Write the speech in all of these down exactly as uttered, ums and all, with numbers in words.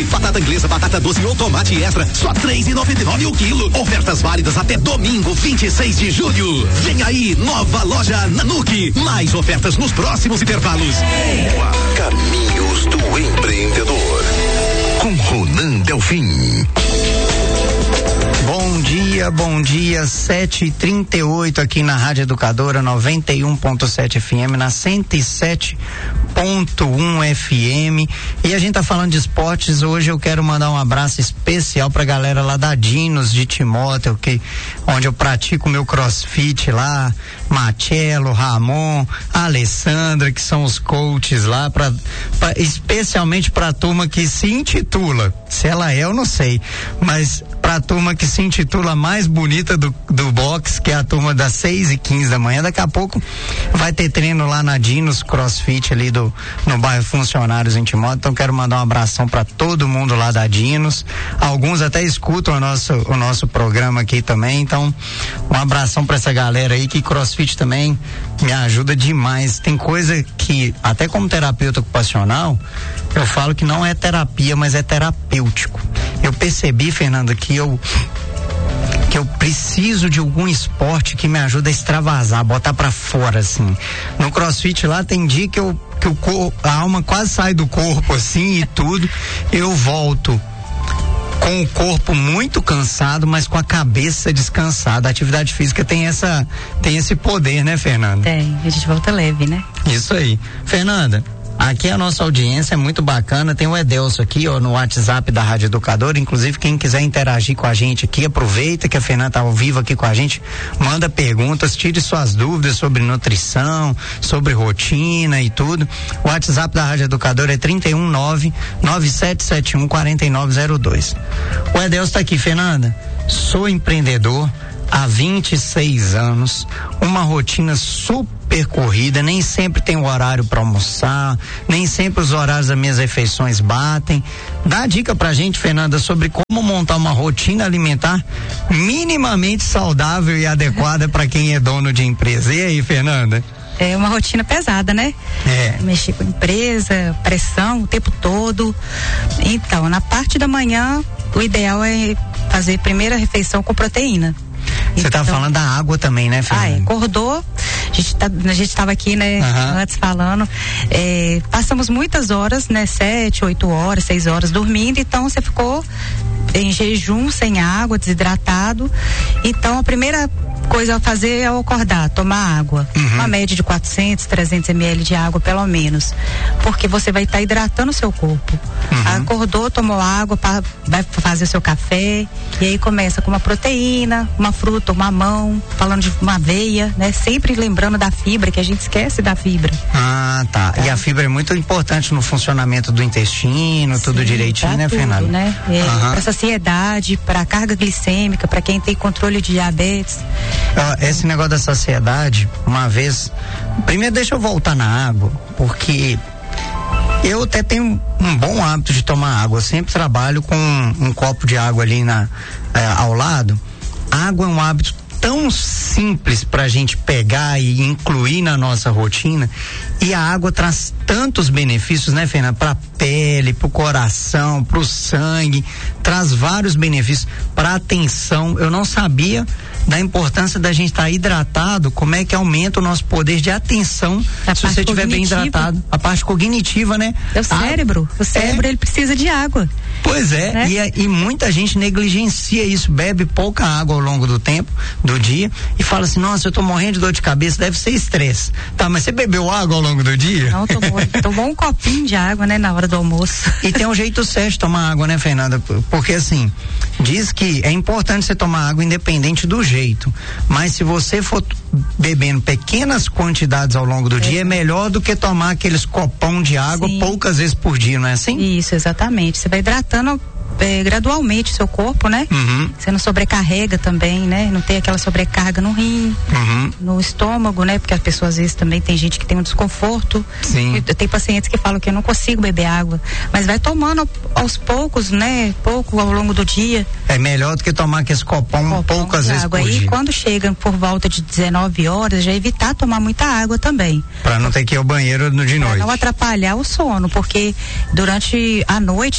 Batata inglesa, batata doce ou tomate extra, só três e noventa e nove o quilo. Ofertas válidas até domingo, vinte e seis de julho. Vem aí, nova loja Nanuque. Mais ofertas nos próximos intervalos. Caminhos do Empreendedor, com Ronan Delfim. Bom dia, bom dia, sete e trinta e oito aqui na Rádio Educadora noventa e um ponto sete F M, na cento e sete ponto um F M. E a gente tá falando de esportes. Hoje eu quero mandar um abraço especial pra galera lá da Dinos de Timóteo, que, onde eu pratico meu crossfit lá, Marcelo, Ramon, a Alessandra, que são os coaches lá, pra, pra, especialmente pra turma que se intitula, se ela é eu não sei, mas pra turma que se intitula mais bonita do, do box, que é a turma das seis e quinze da manhã. Daqui a pouco vai ter treino lá na Dinos CrossFit ali do, no bairro Funcionários em Timóteo. Então quero mandar um abração para todo mundo lá da Dinos. Alguns até escutam o nosso, o nosso programa aqui também. Então um abração para essa galera aí, que CrossFit também me ajuda demais. Tem coisa que, até como terapeuta ocupacional, eu falo que não é terapia, mas é terapêutico. Eu percebi, Fernanda, que eu que eu preciso de algum esporte que me ajude a extravasar, botar pra fora, assim. No CrossFit lá tem dia que eu, que o corpo, a alma quase sai do corpo, assim, e tudo. Eu volto com o corpo muito cansado, mas com a cabeça descansada. A atividade física tem essa, tem esse poder, né, Fernanda? Tem, a gente volta leve, né? Isso aí. Fernanda, aqui a nossa audiência é muito bacana. Tem o Edelso aqui, ó, no WhatsApp da Rádio Educadora. Inclusive, quem quiser interagir com a gente aqui, aproveita que a Fernanda tá ao vivo aqui com a gente, manda perguntas, tire suas dúvidas sobre nutrição, sobre rotina e tudo. O WhatsApp da Rádio Educadora é trinta e um, nove nove sete sete um, quatro nove zero dois. O Edelso tá aqui. Fernanda, sou empreendedor há vinte e seis anos, uma rotina super corrida, nem sempre tem o horário para almoçar, nem sempre os horários das minhas refeições batem. Dá dica pra gente, Fernanda, sobre como montar uma rotina alimentar minimamente saudável e adequada para quem é dono de empresa. E aí, Fernanda? É uma rotina pesada, né? É. Mexer com empresa, pressão o tempo todo. Então, na parte da manhã, o ideal é fazer primeira refeição com proteína. Você então, tá falando da água também, né, Fernanda? Ah, é. Acordou, a gente, tá, a gente tava aqui, né, uhum. antes falando, é, passamos muitas horas, né, sete, oito horas, seis horas dormindo, então você ficou em jejum, sem água, desidratado. Então a primeira coisa a fazer é acordar, tomar água, uhum. uma média de quatrocentos, trezentos mililitros de água pelo menos, porque você vai estar tá hidratando o seu corpo. Uhum. Acordou, tomou água, pra, vai fazer o seu café, e aí começa com uma proteína, uma fruta, uma mamão, falando de uma aveia, né? Sempre lembrando da fibra, que a gente esquece da fibra. Ah, tá. tá. E a fibra é muito importante no funcionamento do intestino, Sim, tudo direitinho, né, tudo, Fernanda? Né? É, uhum. Para saciedade, para carga glicêmica, para quem tem controle de diabetes. Uh, esse negócio da saciedade, uma vez, primeiro deixa eu voltar na água, porque eu até tenho um bom hábito de tomar água. Eu sempre trabalho com um, um copo de água ali na, eh, ao lado. Água é um hábito tão simples pra gente pegar e incluir na nossa rotina, e a água traz tantos benefícios, né, Fernanda? Pra pele, pro coração, pro sangue, traz vários benefícios pra atenção. Eu não sabia da importância da gente estar tá hidratado, como é que aumenta o nosso poder de atenção a se você estiver bem hidratado. A parte cognitiva, né? É o cérebro. A, o cérebro, é, ele precisa de água. Pois é, né? e, e muita gente negligencia isso, bebe pouca água ao longo do tempo, do dia, e fala assim, nossa, eu tô morrendo de dor de cabeça, deve ser estresse. Tá, mas você bebeu água ao longo do dia? Não, tomou, tomou um copinho de água, né, na hora do almoço. E tem um jeito certo de tomar água, né, Fernanda? Porque assim, diz que é importante você tomar água independente do jeito, mas se você for bebendo pequenas quantidades ao longo do é. dia, é melhor do que tomar aqueles copão de água Sim. poucas vezes por dia, não é assim? Isso, exatamente. Você vai hidratando É, gradualmente o seu corpo, né? Uhum. Você não sobrecarrega também, né? Não tem aquela sobrecarga no rim, uhum. no estômago, né? Porque a pessoa às vezes também tem gente que tem um desconforto. Sim. Tem pacientes que falam que eu não consigo beber água, mas vai tomando aos poucos, né? Pouco ao longo do dia. É melhor do que tomar aqueles copão, copão poucas vezes água. por Aí dia. Quando chega por volta de dezenove horas, já evitar tomar muita água também. Pra não ter que ir ao banheiro no de pra noite. Não atrapalhar o sono, porque durante a noite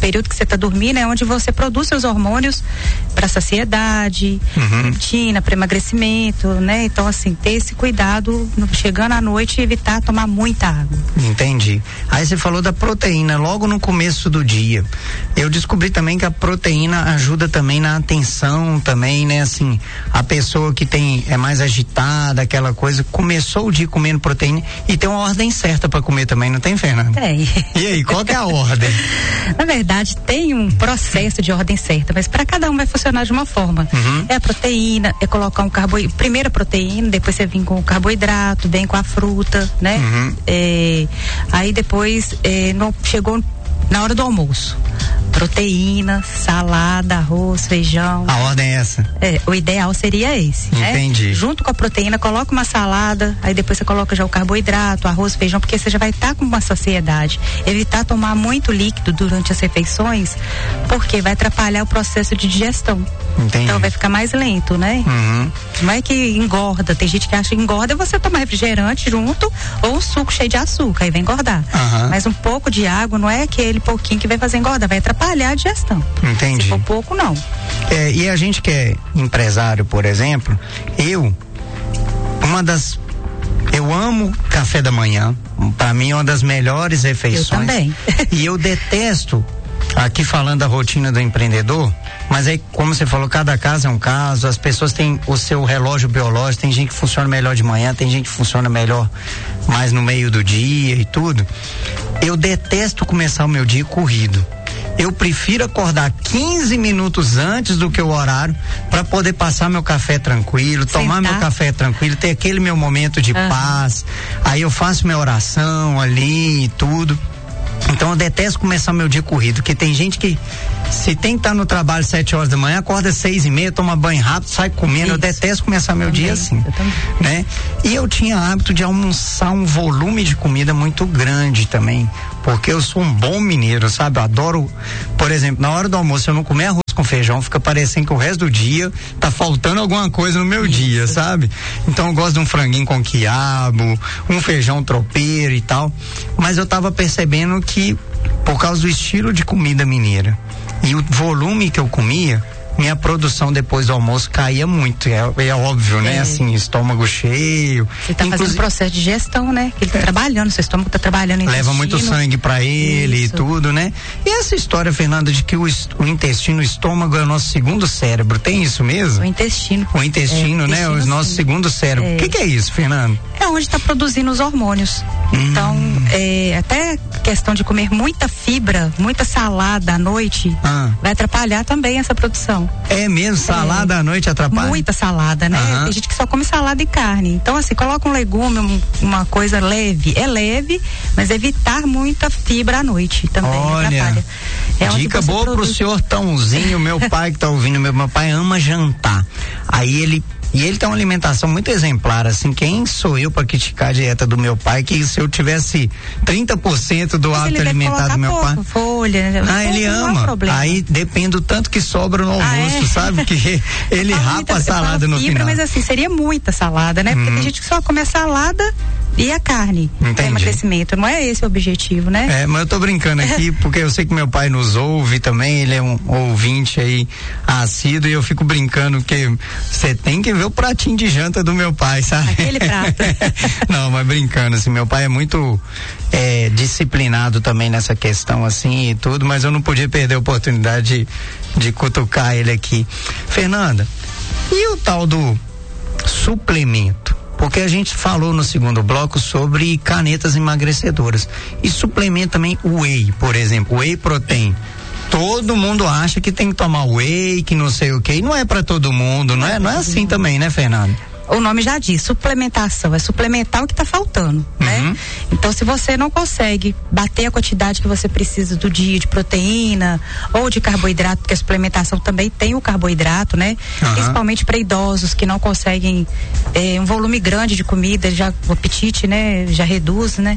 período que você está dormindo é onde você produz seus hormônios para saciedade, Uhum. leptina, para emagrecimento, né? Então, assim, ter esse cuidado no- chegando à noite e evitar tomar muita água. Entendi. Aí você falou da proteína logo no começo do dia. Eu descobri também que a proteína ajuda também na atenção também, né? Assim, a pessoa que tem é mais agitada, aquela coisa, começou o dia comendo proteína e tem uma ordem certa para comer também, não tem, Fernanda? Tem. E aí, qual que é a ordem? Na verdade, tem um processo de ordem certa, mas para cada um vai funcionar de uma forma. Uhum. É a proteína, é colocar um carboidrato, primeiro a proteína, depois você vem com o carboidrato, vem com a fruta, né? Uhum. É, aí depois é, no, chegou na hora do almoço. Proteína, salada, arroz, feijão. A ordem é essa. É, o ideal seria esse, né? Entendi. Junto com a proteína, coloca uma salada, aí depois você coloca já o carboidrato, arroz, feijão, porque você já vai estar com uma saciedade. Evitar tomar muito líquido durante as refeições, porque vai atrapalhar o processo de digestão. Entendi. Então vai ficar mais lento, né? Uhum. Não é que engorda, tem gente que acha que engorda é você tomar refrigerante junto ou um suco cheio de açúcar, aí vai engordar. Aham. Mas um pouco de água não é aquele pouquinho que vai fazer engordar, vai atrapalhar a digestão. Entendi. Se for pouco, não. É, e a gente que é empresário, por exemplo, eu, uma das, eu amo café da manhã, para mim é uma das melhores refeições. Eu também. E eu detesto, aqui falando da rotina do empreendedor, mas aí, como você falou, cada caso é um caso, as pessoas têm o seu relógio biológico, tem gente que funciona melhor de manhã, tem gente que funciona melhor mais no meio do dia e tudo. Eu detesto começar o meu dia corrido. Eu prefiro acordar quinze minutos antes do que o horário para poder passar meu café tranquilo, Sentar. tomar meu café tranquilo, ter aquele meu momento de Uhum. paz. Aí eu faço minha oração ali e tudo. Então eu detesto começar meu dia corrido, porque tem gente que se tem que estar no trabalho sete horas da manhã, acorda seis e meia, toma banho rápido, sai comendo. Eu Isso. detesto começar meu Também, dia assim, eu também. né? E eu tinha hábito de almoçar um volume de comida muito grande também, porque eu sou um bom mineiro, sabe? Eu adoro, por exemplo, na hora do almoço eu não comer arroz com feijão, fica parecendo que o resto do dia tá faltando alguma coisa no meu dia, sabe? Então eu gosto de um franguinho com quiabo, um feijão tropeiro e tal, mas eu tava percebendo que por causa do estilo de comida mineira e o volume que eu comia, minha produção depois do almoço caía muito, é, é óbvio, né? É. Assim, estômago cheio. Você tá fazendo um processo de gestão, né? Que ele tá trabalhando, seu estômago tá trabalhando. Leva muito sangue para ele Isso. e tudo, né? E essa história, Fernanda, de que o, est- o intestino, o estômago é o nosso segundo cérebro, tem isso mesmo? O intestino. O intestino, É, o né? intestino, O nosso sim. segundo cérebro. O É. que, que é isso, Fernanda? É onde está produzindo os hormônios. Hum. Então, é, até questão de comer muita fibra, muita salada à noite, Ah. vai atrapalhar também essa produção. É mesmo? Salada à noite atrapalha? Muita salada, né? Aham. Tem gente que só come salada e carne. Então, assim, coloca um legume, um- uma coisa leve. É leve, mas evitar muita fibra à noite também Olha, atrapalha. É onde dica você boa pro produz- senhor Tãozinho, meu pai que tá ouvindo, meu, meu pai ama jantar. Aí ele, e ele tem uma alimentação muito exemplar, assim, quem sou eu para criticar a dieta do meu pai, que se eu tivesse trinta por cento do Mas hábito ele deve alimentar do colocar meu pouco, pai. folha, né? Ah, Pouco ele não é um ama. problema. Aí depende do tanto que sobra no Ah, almoço, é? sabe? Que ele Eu falo rapa muita- a eu falo salada no fibra, final. Mas assim, seria muita salada, né? Porque Uhum. tem gente que só come a salada e a carne. Entendi. Tem emagrecimento. Não é esse o objetivo, né? É, mas eu tô brincando aqui porque eu sei que meu pai nos ouve também, ele é um ouvinte aí assíduo e eu fico brincando que você tem que ver o pratinho de janta do meu pai, sabe? Aquele prato. Não, mas brincando, assim, meu pai é muito é, disciplinado também nessa questão, assim, e tudo, mas eu não podia perder a oportunidade de, de cutucar ele aqui. Fernanda, e o tal do suplemento? Porque a gente falou no segundo bloco sobre canetas emagrecedoras. E suplemento também o whey, por exemplo, whey protein. Todo mundo acha que tem que tomar whey, que não sei o que. Não é para todo mundo, não é? Não é assim também, né, Fernanda? O nome já diz, suplementação, é suplementar o que está faltando, Uhum. né? Então, se você não consegue bater a quantidade que você precisa do dia de proteína ou de carboidrato, porque a suplementação também tem o carboidrato, né? Uhum. Principalmente para idosos que não conseguem eh, um volume grande de comida, já o apetite, né? Já reduz, né?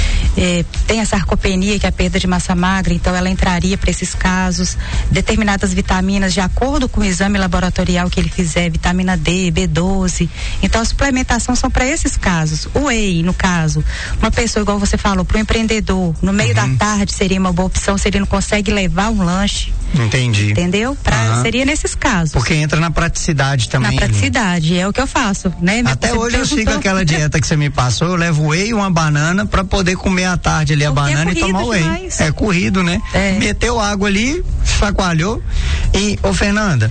Eh, tem a sarcopenia, que é a perda de massa magra, então ela entraria para esses casos. Determinadas vitaminas, de acordo com o exame laboratorial que ele fizer, vitamina D, B doze, Então a suplementação são para esses casos. O whey, no caso, uma pessoa igual você falou, para o empreendedor, no meio uhum. da tarde seria uma boa opção, se ele não consegue levar um lanche. Entendi. Entendeu? Pra, uhum. Seria nesses casos. Porque entra na praticidade também. Na praticidade, né? É o que eu faço, né? Até você hoje eu sigo aquela dieta que você me passou, eu levo whey e uma banana para poder comer à tarde ali a Porque banana é e tomar whey. Demais. É corrido, né? É. Meteu água ali, chacoalhou. E, ô Fernanda,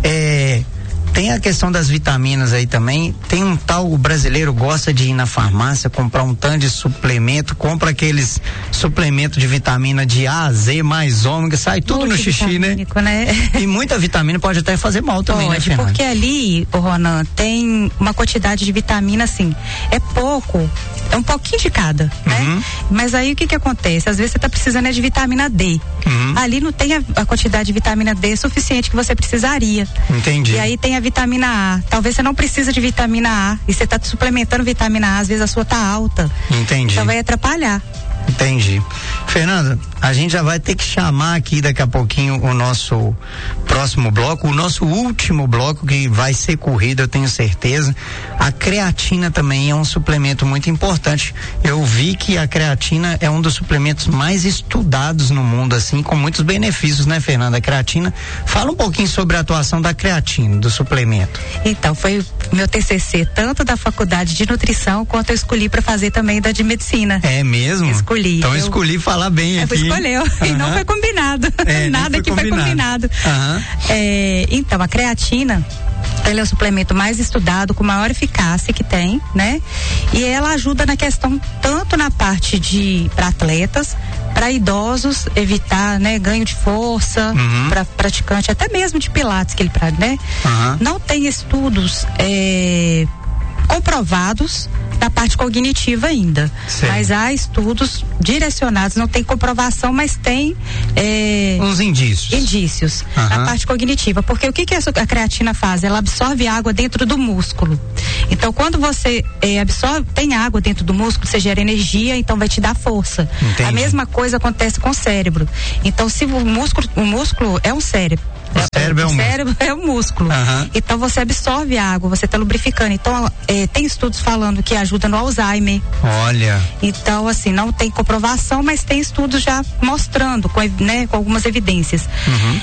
é, tem a questão das vitaminas aí também. Tem um tal, o brasileiro gosta de ir na farmácia, comprar um tanto de suplemento, compra aqueles suplementos de vitamina de A a Z, mais ômega, sai tudo no xixi, né? né? E muita vitamina pode até fazer mal também, pode, né, Fernanda? Porque ali, ô Ronan, tem uma quantidade de vitamina, assim, é pouco, é um pouquinho de cada, né? Uhum. Mas aí o que que acontece? Às vezes você tá precisando é de vitamina D. Uhum. Ali não tem a, a quantidade de vitamina D suficiente que você precisaria. Entendi. E aí tem a vitamina A. Talvez você não precisa de vitamina A e você está suplementando vitamina A, às vezes a sua tá alta. Entendi. Então vai atrapalhar. Entendi. Fernanda, a gente já vai ter que chamar aqui daqui a pouquinho o nosso próximo bloco, o nosso último bloco que vai ser corrido, eu tenho certeza. A creatina também é um suplemento muito importante. Eu vi que a creatina é um dos suplementos mais estudados no mundo, assim, com muitos benefícios, né, Fernanda? A creatina. Fala um pouquinho sobre a atuação da creatina, do suplemento. Então, foi meu T C C, tanto da faculdade de nutrição, quanto eu escolhi para fazer também da de medicina. É mesmo? Escolhi. Então eu escolhi falar bem é, aqui. Escolheu. Uhum. E não foi combinado. É, Nada foi que combinado. foi combinado. Uhum. É, então, a creatina, ela é o suplemento mais estudado, com maior eficácia que tem, né? E ela ajuda na questão, tanto na parte de para atletas, para idosos, evitar, né, ganho de força, uhum. para praticante, até mesmo de pilates, que ele, né? Uhum. Não tem estudos é, comprovados da parte cognitiva ainda, Sim. mas há estudos direcionados, não tem comprovação, mas tem é, uns indícios indícios uhum. na parte cognitiva, porque o que que a creatina faz? Ela absorve água dentro do músculo, então quando você é, absorve, tem água dentro do músculo, você gera energia, então vai te dar força. Entendi. A mesma coisa acontece com o cérebro, então se o músculo, o músculo é um cérebro, o cérebro é um cérebro é um músculo. Uhum. Então você absorve a água, você está lubrificando. Então é, tem estudos falando que ajuda no Alzheimer. Olha. Então assim, não tem comprovação, mas tem estudos já mostrando, com, né, com algumas evidências. Uhum.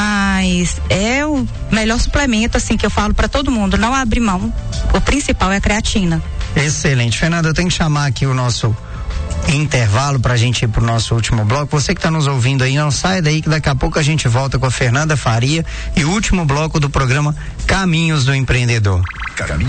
Mas é o melhor suplemento, assim, que eu falo para todo mundo. Não abre mão. O principal é a creatina. Excelente. Fernanda, eu tenho que chamar aqui o nosso intervalo pra gente ir pro nosso último bloco. Você que tá nos ouvindo aí, não sai daí que daqui a pouco a gente volta com a Fernanda Faria e o último bloco do programa Caminhos do Empreendedor. Caminhos